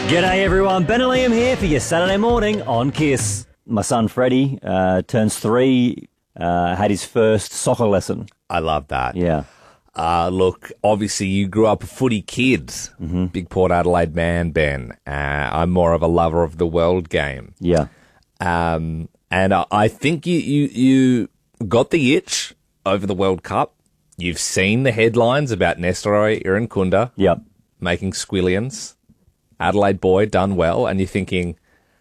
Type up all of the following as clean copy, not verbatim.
G'day everyone, Ben and Liam here for your Saturday morning on KISS. My son Freddie turns 3, had his first soccer lesson. I love that. Yeah. Look, obviously you grew up a footy kid, big Port Adelaide man, Ben. I'm more of a lover of the world game. Yeah. And I think you got the itch over the World Cup. You've seen the headlines about Nestor Irankunda Yep. making squillions. Adelaide boy, done well. And you're thinking,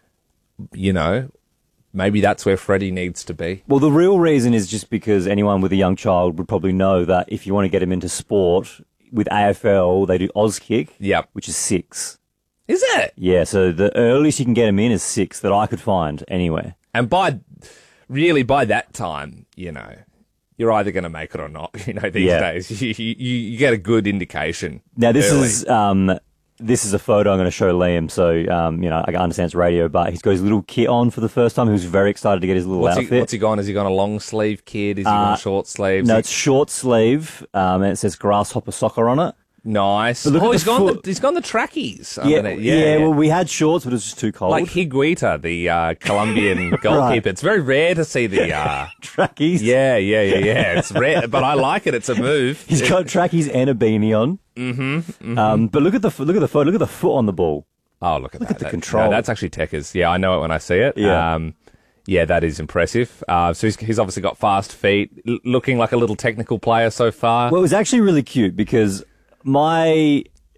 maybe that's where Freddie needs to be. Well, the real reason is just because anyone with a young child would probably know that if you want to get him into sport, with AFL, they do Auskick, Yep. which is 6. Is it? Yeah, so the earliest you can get him in is 6 that I could find anywhere. And by that time, you're either going to make it or not, these days. You get a good indication. Now, early. This is a photo I'm going to show Liam, so, I understand it's radio, but he's got his little kit on for the first time. He was very excited to get his little outfit. What's he gone? Has he gone a long sleeve kid? Is he gone short sleeves? No, it's short sleeve, and it says Grasshopper Soccer on it. Nice. But He's gone the trackies. Yeah, well, we had shorts, but it was just too cold. Like Higuita, the Colombian goalkeeper. Right. It's very rare to see the trackies. Yeah. It's rare, but I like it. It's a move. He's got trackies and a beanie on. But look at the photo. Look at the foot on the ball. Oh, look at the control. No, that's actually Techers. Yeah, I know it when I see it. Yeah. That is impressive. So he's obviously got fast feet, looking like a little technical player so far. Well, it was actually really cute because my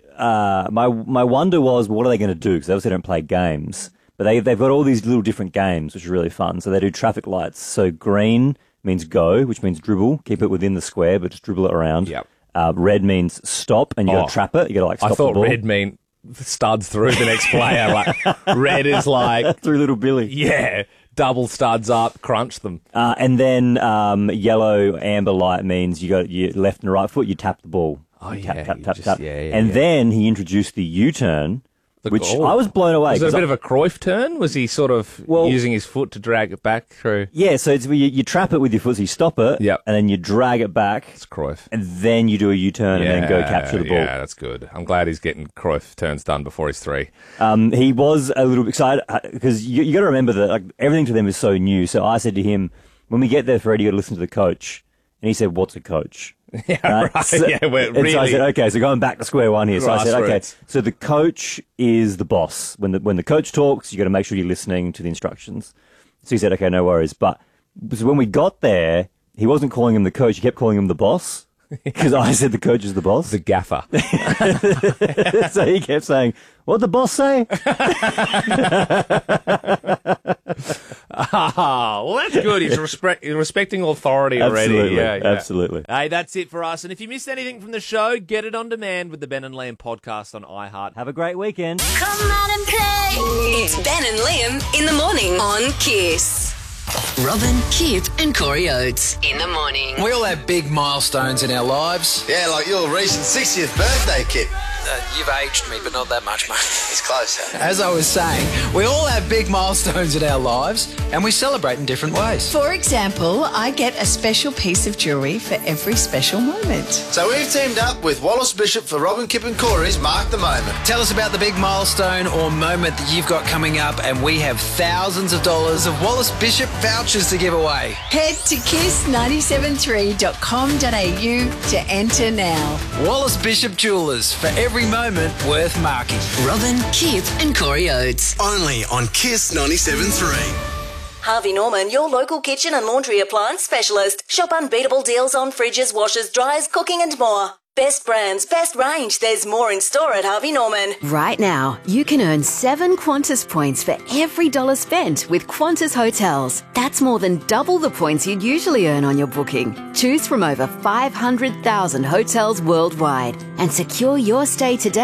wonder was, what are they going to do? Because they obviously don't play games, but they've got all these little different games, which are really fun. So they do traffic lights. So green means go, which means dribble, keep it within the square, but just dribble it around. Yep. Red means stop, and you got to trap it. You got to stop the ball. I thought red meant studs through the next player. Like red is like through little Billy. Yeah. Double studs up, crunch them. And then yellow, amber light means you got your left and right foot, you tap the ball. Oh, Tap. Then he introduced the U-turn, which I was blown away. Was it a bit of a Cruyff turn? Was he sort of using his foot to drag it back through? Yeah, so it's you trap it with your foot, so you stop it, and then you drag it back. It's Cruyff. And then you do a U-turn and then go capture the ball. Yeah, that's good. I'm glad he's getting Cruyff turns done before he's 3. He was a little excited because you got to remember that everything to them is so new. So I said to him, when we get there, Freddie, you got to listen to the coach. And he said, "What's a coach?" Yeah, right. So, really. So I said, "Okay, so going back to square one here." So I said, "Okay, so the coach is the boss. When the coach talks, you got to make sure you're listening to the instructions." So he said, "Okay, no worries." But so when we got there, he wasn't calling him the coach; he kept calling him the boss because I said the coach is the boss, the gaffer. So he kept saying, "What'd the boss say?" Well, that's good. He's respecting authority already. Absolutely. Hey, that's it for us. And if you missed anything from the show, get it on demand with the Ben and Liam podcast on iHeart. Have a great weekend. Come out and play. It's Ben and Liam in the morning on KISS. Robin, Kip and Corey Oates in the morning. We all have big milestones in our lives. Yeah, like your recent 60th birthday, Kip. You've aged me, but not that much, mate. It's close, huh? As I was saying, we all have big milestones in our lives, and we celebrate in different ways. For example, I get a special piece of jewellery for every special moment. So we've teamed up with Wallace Bishop for Robin, Kip and Corey's Mark the Moment. Tell us about the big milestone or moment that you've got coming up, and we have thousands of dollars of Wallace Bishop vouchers to give away. Head to kiss973.com.au to enter now. Wallace Bishop Jewellers, for every moment worth marking. Robin, Kip and Corey Oates. Only on KISS 97.3. Harvey Norman, your local kitchen and laundry appliance specialist. Shop unbeatable deals on fridges, washers, dryers, cooking and more. Best brands, best range. There's more in store at Harvey Norman. Right now, you can earn 7 Qantas points for every dollar spent with Qantas Hotels. That's more than double the points you'd usually earn on your booking. Choose from over 500,000 hotels worldwide and secure your stay today